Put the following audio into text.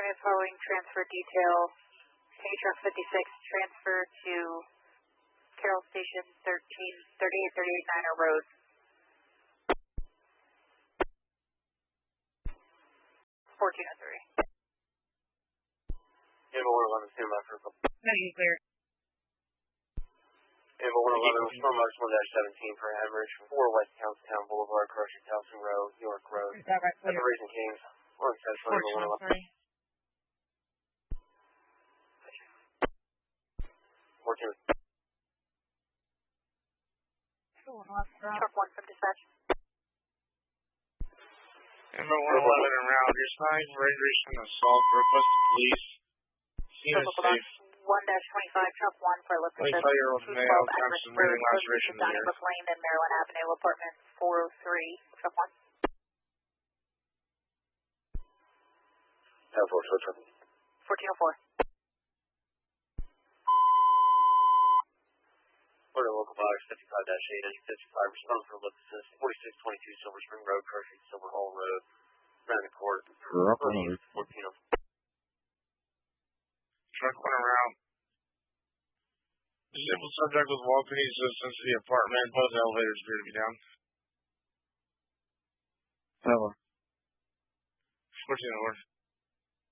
following transfer detail. K truck 56 transfer to Carroll Station 3838 Niner Road. 1403. Ava 111, stand by for a couple. No, you clear. Ava 111, Storm Marks 1-17 for Hemorrhage, 4 West Townstown Boulevard, Crusher, Towson Road, York Road. Is that right? At the Raising Kings, or accessory Ava 111. 14. Truck 1 from dispatch. Ava 111 en route. Your sign for injuries from assault. Request the police. Scene is safe. 1-25, truck 1 for lip assist. 25-year-old male, Thompson, breathing laceration in the ear. Donnybrook Lane and Maryland Avenue, apartment 403, truck 1. 10-4, switch up. 1404. Order local box 55-8, 55, respond for lip assist, 4622 Silver Spring Road, Crusher, Silver Hall Road, Granite Court, 1404. Truck 1 around. Disabled subject with walking assistance to the apartment. Both elevators appear to be down. 14 over.